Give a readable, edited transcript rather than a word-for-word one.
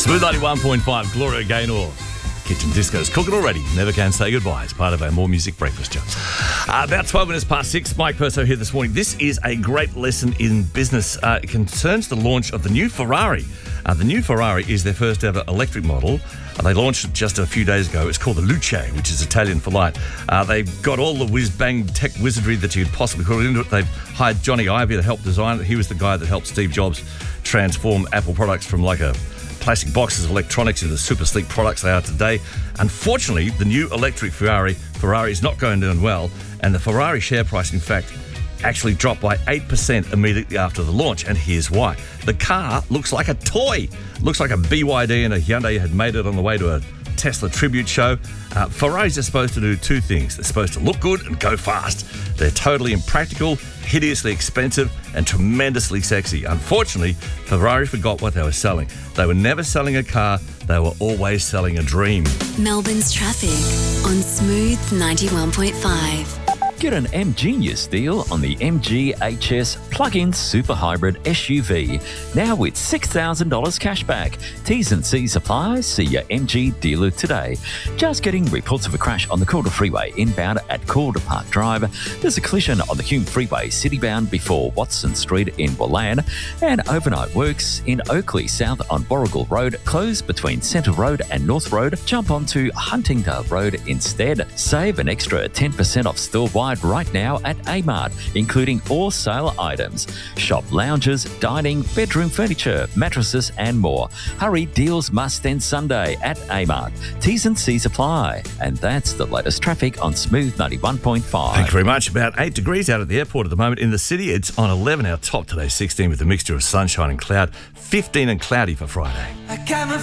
Smooth 91.5, Gloria Gaynor. Kitchen Disco's cooking already. Never can say goodbye. It's part of our More Music breakfast show. About 12 minutes past 6, Mike Perso here this morning. This is a great lesson in business. It concerns the launch of the new Ferrari. The new Ferrari is their first ever electric model. They launched it just a few days ago. It's called the Luce, which is Italian for light. They've got all the whiz-bang tech wizardry that you could possibly put into it. They've hired Johnny Ive to help design it. He was the guy that helped Steve Jobs transform Apple products from like a plastic boxes of electronics into the super sleek products they are today. Unfortunately, the new electric Ferrari is not going down well, and the Ferrari share price, in fact, actually dropped by 8% immediately after the launch, and here's why. The car looks like a toy. Looks like a BYD and a Hyundai had made it on the way to a Tesla tribute show. Ferraris are supposed to do two things. They're supposed to look good and go fast. They're totally impractical, hideously expensive, and tremendously sexy. Unfortunately, Ferrari forgot what they were selling. They were never selling a car, they were always selling a dream. Melbourne's traffic on Smooth 91.5. Get an M-Genius deal on the MG HS plug-in super hybrid SUV, now with $6,000 cashback. T's and C's apply. See your MG dealer today. Just getting reports of a crash on the Calder Freeway inbound at Calder Park Drive. There's a collision on the Hume Freeway citybound before Watson Street in Wallan, and overnight works in Oakley South on Borrigal Road, closed between Centre Road and North Road. Jump onto Huntingdale Road instead. Save an extra 10% off store-wide right now at Amart, including all sale items. Shop lounges, dining, bedroom furniture, mattresses and more. Hurry, deals must end Sunday at Amart. T's and C's apply. And that's the latest traffic on Smooth 91.5. Thank you very much. About 8 degrees out at the airport at the moment. In the city, it's on 11. Our top today, 16 with a mixture of sunshine and cloud. 15 and cloudy for Friday.